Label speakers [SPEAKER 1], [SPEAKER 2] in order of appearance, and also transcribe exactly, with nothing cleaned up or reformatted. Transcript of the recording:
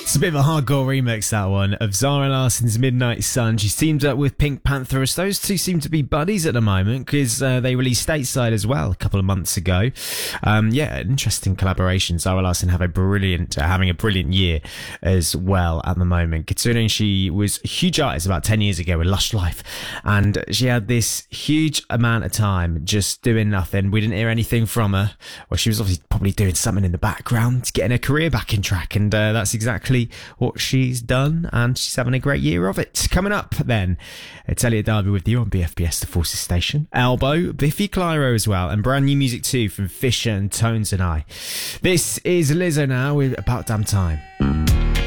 [SPEAKER 1] It's a bit of a hardcore remix, that one, of Zara Larsson's Midnight Sun. She's teamed up with Pink Pantheress. Those two seem to be buddies at the moment because uh, they released Stateside as well a couple of months ago. Um, yeah, an interesting collaboration. Zara Larsson have a brilliant, uh, having a brilliant year as well at the moment, considering she was a huge artist about ten years ago with Lush Life, and she had this huge amount of time just doing nothing. We didn't hear anything from her. Well, she was obviously probably doing something in the background, getting her career back in track, and uh, that's exactly what she's done, and she's having a great year of it. Coming up then, it's Elliot Darby with you on B F B S The Forces Station. Elbow, Biffy Clyro as well, and brand new music too from Fisher and Tones and I. This is Lizzo now with About Damn Time.